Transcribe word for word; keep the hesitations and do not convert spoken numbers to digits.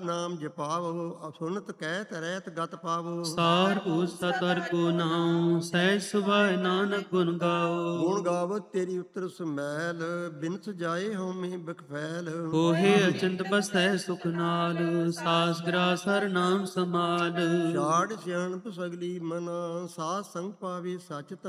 ਨਾਮ ਜਪਾਵੋ, ਸੁਨਤ ਕਹਿਤ ਰਹਿਤ ਗਤ ਪਾਵੋ। ਸਾਰ ਉਸ ਸਤਰ ਕੋ ਨਾਉ, ਸਹਿਜ ਸੁਭਾਇ ਨਾਨਕ ਗੁਣ ਗਾਓ। ਗੁਣ ਗਾਵਤ ਤੇਰੀ ਉਤਰ ਸਮੈਲ, ਬਿਨਸ ਜਾਏ ਹਉਮੈ ਬਖਫੈਲ। ਹੋਏ ਅਚੰਤ ਬਸੈ ਸੁਖ ਨਾਲ, ਸਾਸ ਗ੍ਰਾਸ ਹਰਿ ਨਾਮ ਸਮਾਲ। ਛਾੜ ਸਿਆਣਪ ਸਗਲੀ ਮਨਾ, ਸਾਧ ਸੰਗ ਪਾਵੇ ਸਚ ਧਨਾ।